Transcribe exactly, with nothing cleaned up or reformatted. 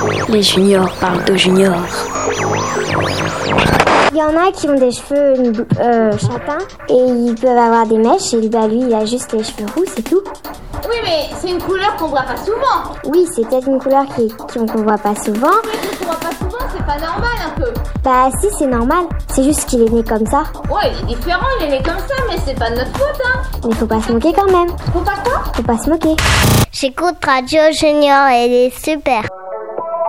Les juniors parlent de juniors. Il y en a qui ont des cheveux euh, châtains et ils peuvent avoir des mèches et bah, lui il a juste les cheveux roux, c'est tout. Oui mais c'est une couleur qu'on voit pas souvent. Oui, c'est peut-être une couleur qui, qui, qu'on voit pas souvent. Mais qu'on voit pas souvent, c'est pas normal un peu. Bah si, c'est normal, c'est juste qu'il est né comme ça. Ouais, il est différent, il est né comme ça, mais c'est pas de notre faute hein. Mais faut pas se moquer quand même. Faut pas quoi? Faut pas se moquer. J'écoute Radio Junior, elle est super.